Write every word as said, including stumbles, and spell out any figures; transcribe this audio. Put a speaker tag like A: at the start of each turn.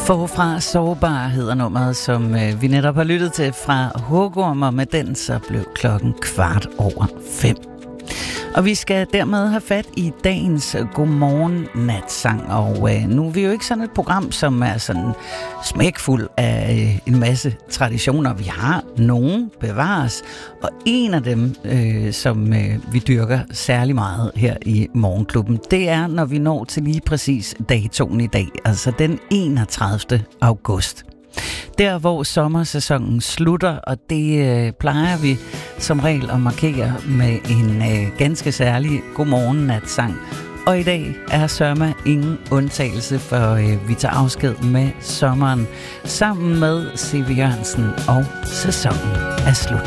A: Forfra sårbar hedder nummeret, som øh, vi netop har lyttet til fra Hugorm, og med den så blev klokken kvart over fem. Og vi skal dermed have fat i dagens Godmorgen Natsang, og øh, nu er vi jo ikke sådan et program, som er sådan smækfuld af øh, en masse traditioner. Vi har nogen bevares, og en af dem, øh, som øh, vi dyrker særlig meget her i Morgenklubben, det er, når vi når til lige præcis datoen i dag, altså den enogtredivte august. Der, hvor sommersæsonen slutter, og det øh, plejer vi som regel at markere med en øh, ganske særlig godmorgen-natsang. Og i dag er sørme ingen undtagelse, for øh, vi tager afsked med sommeren sammen med C V Jørgensen, og sæsonen er slut.